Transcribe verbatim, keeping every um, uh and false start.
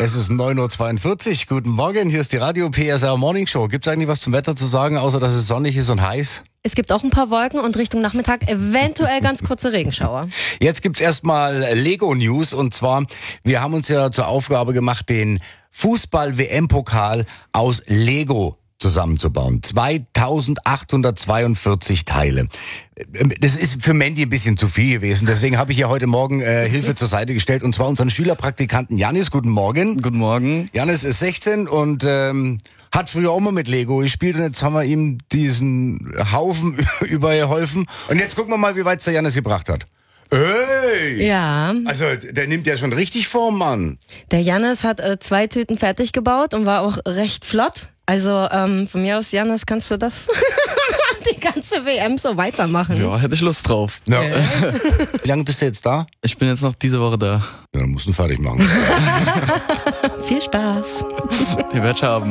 Es ist neun Uhr zweiundvierzig. Guten Morgen, hier ist die Radio P S R Morning Show. Gibt es eigentlich was zum Wetter zu sagen, außer dass es sonnig ist und heiß? Es gibt auch ein paar Wolken und Richtung Nachmittag eventuell ganz kurze Regenschauer. Jetzt gibt's erstmal Lego-News und zwar, wir haben uns ja zur Aufgabe gemacht, den Fußball-W M-Pokal aus Lego zusammenzubauen. zweitausendachthundertzweiundvierzig Teile. Das ist für Mandy ein bisschen zu viel gewesen. Deswegen habe ich ihr heute Morgen äh, Hilfe zur Seite gestellt. Und zwar unseren Schülerpraktikanten Janis. Guten Morgen. Guten Morgen. Janis ist sechzehn und ähm, hat früher auch mal mit Lego gespielt. Und jetzt haben wir ihm diesen Haufen übergeholfen. Und jetzt gucken wir mal, wie weit es der Janis gebracht hat. Ey! Ja. Also, der nimmt ja schon richtig Form an. Der Jannis hat äh, zwei Tüten fertig gebaut und war auch recht flott. Also ähm, von mir aus, Jannis, kannst du das die ganze W M so weitermachen? Ja, hätte ich Lust drauf. Ja. Wie lange bist du jetzt da? Ich bin jetzt noch diese Woche da. Ja, dann musst du ihn fertig machen. Viel Spaß. Die wird haben.